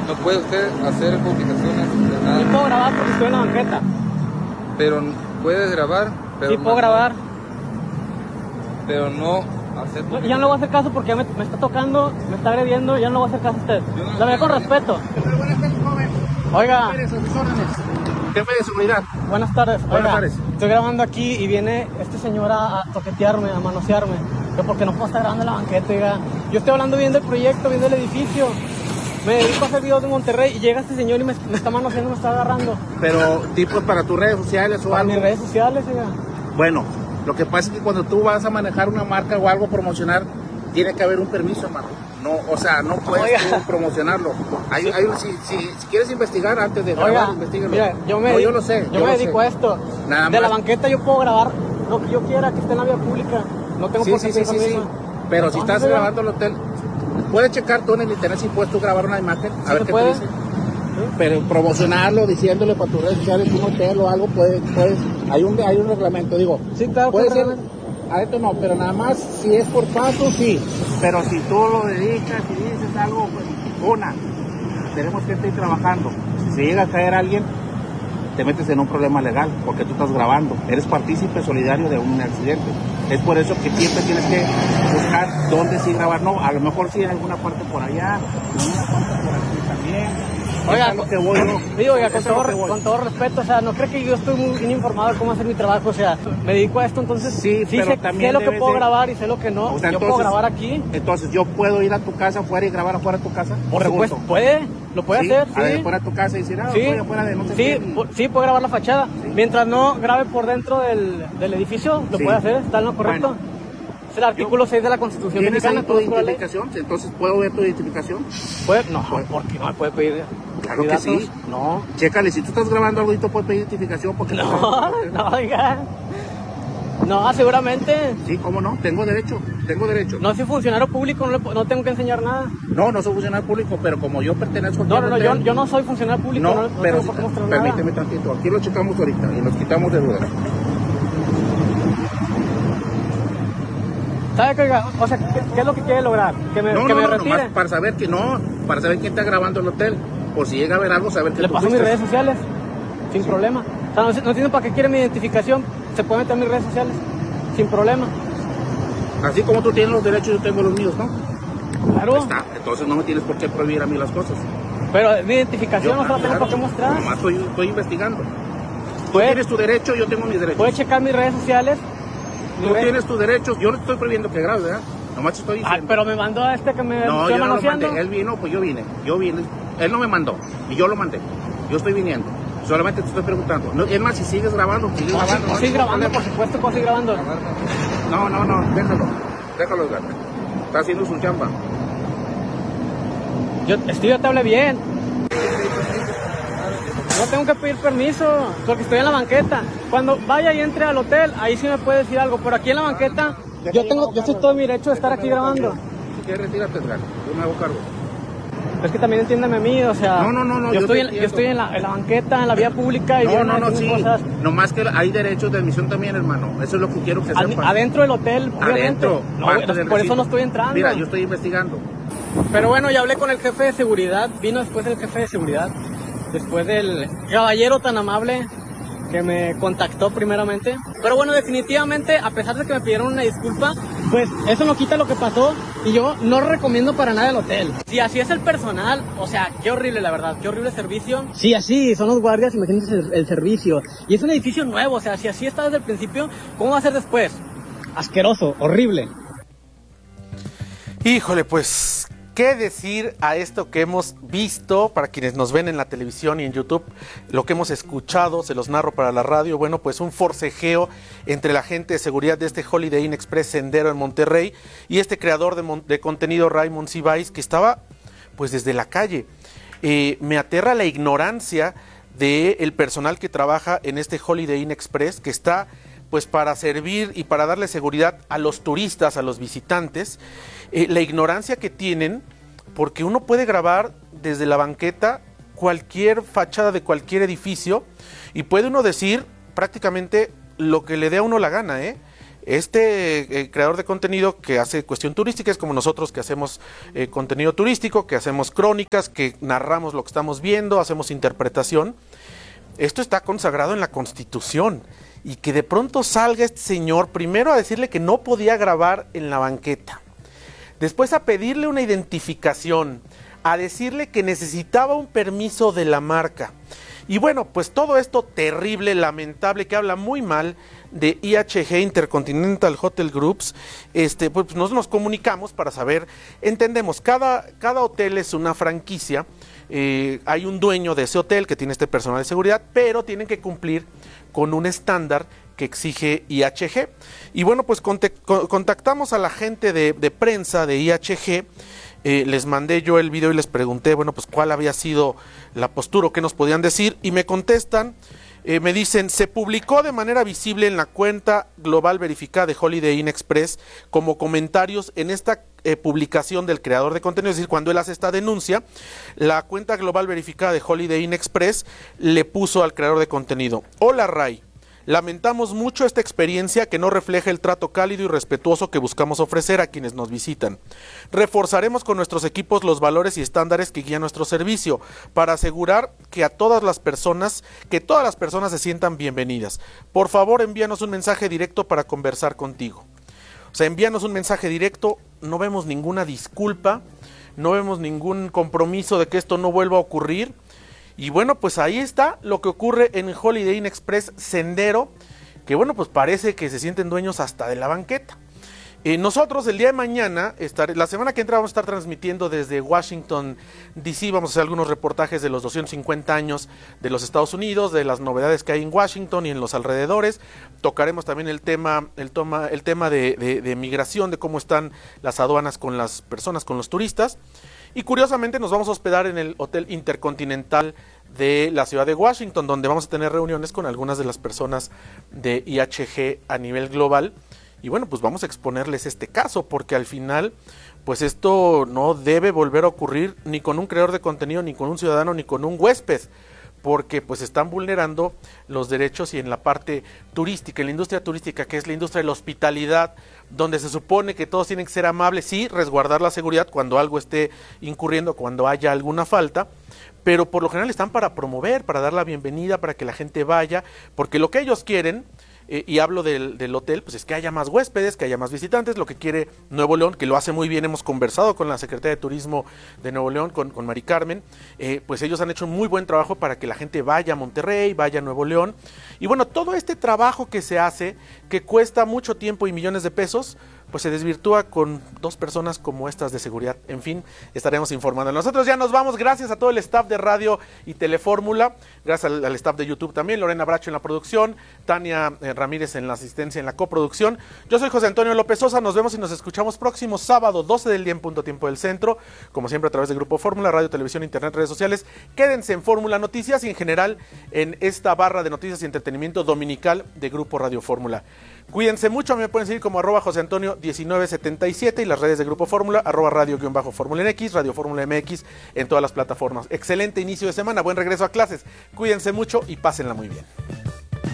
No puede usted hacer publicaciones de nada. Sí puedo grabar porque estoy en la banqueta. Pero puedes grabar, pero Sí puedo grabar. Pero no hacer No, ya no le voy a hacer caso porque me está tocando, me está agrediendo, ya no le voy a hacer caso a usted. La verdad, con respeto. Buenas tardes, joven. Oiga. Jefe de seguridad. Buenas tardes. Buenas Oiga, tardes. estoy grabando aquí y viene este señor a toquetearme, a manosearme. Yo porque no puedo estar grabando en la banqueta, oiga. Yo estoy hablando bien del proyecto, bien del edificio. Me dedico a hacer videos de Monterrey y llega este señor y me está manoseando, me está agarrando. Pero, tipo, para tus redes sociales o Para algo. mis redes sociales, oiga. Bueno, lo que pasa es que cuando tú vas a manejar una marca o algo, promocionar, tiene que haber un permiso, hermano. No, o sea, no puedes tú promocionar,lo. Si quieres investigar antes de grabar, investígalo. Mira, yo lo sé. Yo me dedico a esto. Nada de más. la banqueta yo puedo grabar lo que yo quiera, que esté en la vía pública. No tengo por qué pedir permiso. Pero si estás grabando el hotel, puedes checar tú en el internet si puedes tú grabar una imagen, a ver qué te dice. Pero promocionarlo, diciéndole para tus redes sociales un hotel o algo, puedes, hay un reglamento, digo. Sí, claro, puede ser, adentro no, pero nada más si es por paso, sí. Pero si tú lo dedicas y dices algo, pues, tenemos que estar trabajando. Si llega a caer alguien, te metes en un problema legal, porque tú estás grabando. Eres partícipe solidario de un accidente. Es por eso que siempre tienes que buscar dónde sí grabar. No, a lo mejor sí en alguna parte por allá, en una parte por aquí también. Oiga, lo que voy, ¿no? Digo, oiga, con todo respeto, o sea, no creo que yo estoy muy informado de cómo hacer mi trabajo, o sea, me dedico a esto, entonces sí pero sé, también sé lo que puedo grabar y sé lo que no. O sea, yo puedo grabar aquí. Entonces, ¿yo puedo ir a tu casa afuera y grabar afuera de tu casa? Por supuesto, lo puede hacer, sí. Afuera de tu casa y decir, estoy afuera de no sé quién. Sí, puede grabar la fachada. Sí. Mientras no grabe por dentro del edificio, lo puede hacer, está en lo correcto. Bueno. Es el artículo 6 de la Constitución Mexicana. ¿Tienes tu identificación? Entonces, ¿puedo ver tu identificación? No, porque no me puede pedir. Claro que sí. No. Chécale, si tú estás grabando algo, puedes pedir identificación. Porque no, oiga. No, seguramente. Sí, ¿cómo no? Tengo derecho. No soy funcionario público, no tengo que enseñar nada. No soy funcionario público, pero como yo pertenezco... yo no soy funcionario público. No pero tengo por qué mostrar permíteme nada. Tantito. Aquí lo checamos ahorita y nos quitamos de dudas. ¿Sabe qué, oiga? O sea, ¿qué es lo que quiere lograr? Que me retire. Para saber quién está grabando el hotel. Por si llega a ver algo, saber que le paso mis redes sociales, sin problema. O sea, no entiendo para qué quiere mi identificación. Se puede meter en mis redes sociales, sin problema. Así como tú tienes los derechos, yo tengo los míos, ¿no? Claro. Está. Entonces no me tienes por qué prohibir a mí las cosas. Pero mi identificación no se la tengo por qué mostrar. Nomás estoy investigando. Tú tienes tu derecho, yo tengo mis derechos. Puedes checar mis redes sociales. Tú tienes tus derechos, yo no estoy prohibiendo que grabes, ¿verdad? Nomás te estoy diciendo. Pero me mandó a que me no, estoy yo no lo manoseando. mandé, él vino, pues yo vine. Él no me mandó, y yo lo mandé. Yo estoy viniendo. Solamente te estoy preguntando. No, es más, si sigues grabando, Sigue grabando, por supuesto que sigue grabando. No, déjalo, está haciendo su chamba. Yo te hablé bien. No tengo que pedir permiso, porque estoy en la banqueta. Cuando vaya y entre al hotel, ahí sí me puede decir algo, pero aquí en la banqueta, yo estoy todo mi derecho de estar aquí grabando. Si quieres, retírate, Edgar. Yo me hago cargo. Es que también entiéndeme a mí, o sea, no, yo estoy en la banqueta, en la vía pública y sí. Cosas. Nomás que hay derechos de admisión también, hermano. Eso es lo que quiero que sepas. Adentro del hotel, obviamente. Adentro. Por eso no estoy entrando. Mira, yo estoy investigando. Pero bueno, ya hablé con el jefe de seguridad, vino después el jefe de seguridad, después del caballero tan amable que me contactó primeramente. Pero bueno, definitivamente, a pesar de que me pidieron una disculpa, pues eso no quita lo que pasó y yo no recomiendo para nada el hotel. Si así es el personal, o sea, qué horrible la verdad, qué horrible servicio. Sí, así son los guardias, imagínense el servicio. Y es un edificio nuevo, o sea, si así está desde el principio, ¿cómo va a ser después? Asqueroso, horrible. Híjole, pues, ¿qué decir a esto que hemos visto para quienes nos ven en la televisión y en YouTube? Lo que hemos escuchado, se los narro para la radio. Bueno, pues un forcejeo entre la gente de seguridad de este Holiday Inn Express Sendero en Monterrey y este creador de contenido, Raymond Cibáis, que estaba pues desde la calle. Me aterra la ignorancia del personal que trabaja en este Holiday Inn Express, que está pues para servir y para darle seguridad a los turistas, a los visitantes. La ignorancia que tienen, porque uno puede grabar desde la banqueta cualquier fachada de cualquier edificio y puede uno decir prácticamente lo que le dé a uno la gana, Este creador de contenido que hace cuestión turística es como nosotros que hacemos contenido turístico, que hacemos crónicas, que narramos lo que estamos viendo, hacemos interpretación. Esto está consagrado en la Constitución y que de pronto salga este señor primero a decirle que no podía grabar en la banqueta, después a pedirle una identificación, a decirle que necesitaba un permiso de la marca. Y bueno, pues todo esto terrible, lamentable, que habla muy mal de IHG, Intercontinental Hotel Groups. Pues nos comunicamos para saber, entendemos, cada hotel es una franquicia, hay un dueño de ese hotel que tiene este personal de seguridad, pero tienen que cumplir con un estándar que exige IHG. Y bueno, pues contactamos a la gente de prensa de IHG. Les mandé yo el video y les pregunté, bueno, pues cuál había sido la postura o qué nos podían decir, y me contestan, me dicen, se publicó de manera visible en la cuenta global verificada de Holiday Inn Express como comentarios en esta publicación del creador de contenido, es decir, cuando él hace esta denuncia, la cuenta global verificada de Holiday Inn Express le puso al creador de contenido: hola Ray, lamentamos mucho esta experiencia que no refleja el trato cálido y respetuoso que buscamos ofrecer a quienes nos visitan. Reforzaremos con nuestros equipos los valores y estándares que guían nuestro servicio para asegurar que todas las personas se sientan bienvenidas. Por favor, envíanos un mensaje directo para conversar contigo. O sea, envíanos un mensaje directo, no vemos ninguna disculpa, no vemos ningún compromiso de que esto no vuelva a ocurrir. Y bueno, pues ahí está lo que ocurre en Holiday Inn Express Sendero, que bueno, pues parece que se sienten dueños hasta de la banqueta. Nosotros el día de mañana, la semana que entra, vamos a estar transmitiendo desde Washington, D.C., vamos a hacer algunos reportajes de los 250 años de los Estados Unidos, de las novedades que hay en Washington y en los alrededores. Tocaremos también el tema de migración, de cómo están las aduanas con las personas, con los turistas. Y curiosamente nos vamos a hospedar en el Hotel Intercontinental de la ciudad de Washington, donde vamos a tener reuniones con algunas de las personas de IHG a nivel global. Y bueno, pues vamos a exponerles este caso, porque al final, pues esto no debe volver a ocurrir ni con un creador de contenido, ni con un ciudadano, ni con un huésped, porque pues están vulnerando los derechos. Y en la parte turística, en la industria turística, que es la industria de la hospitalidad, donde se supone que todos tienen que ser amables, sí, resguardar la seguridad cuando algo esté incurriendo, cuando haya alguna falta, pero por lo general están para promover, para dar la bienvenida, para que la gente vaya, porque lo que ellos quieren, y hablo del hotel, pues es que haya más huéspedes, que haya más visitantes, lo que quiere Nuevo León, que lo hace muy bien. Hemos conversado con la Secretaría de Turismo de Nuevo León, con Mari Carmen, pues ellos han hecho un muy buen trabajo para que la gente vaya a Monterrey, vaya a Nuevo León. Y bueno, todo este trabajo que se hace, que cuesta mucho tiempo y millones de pesos, pues se desvirtúa con dos personas como estas de seguridad. En fin, estaremos informando. Nosotros ya nos vamos, gracias a todo el staff de Radio y Telefórmula, gracias al staff de YouTube también, Lorena Bracho en la producción, Tania Ramírez en la asistencia, en la coproducción. Yo soy José Antonio López Sosa, nos vemos y nos escuchamos próximo sábado, 12 del día en punto tiempo del centro, como siempre a través del Grupo Fórmula, radio, televisión, internet, redes sociales. Quédense en Fórmula Noticias y en general en esta barra de noticias y entretenimiento dominical de Grupo Radio Fórmula. Cuídense mucho, me pueden seguir como @JoseAntonio1977 y las redes de Grupo Fórmula, @radio_Fórmula MX, Radio Fórmula MX en todas las plataformas. Excelente inicio de semana, buen regreso a clases. Cuídense mucho y pásenla muy bien.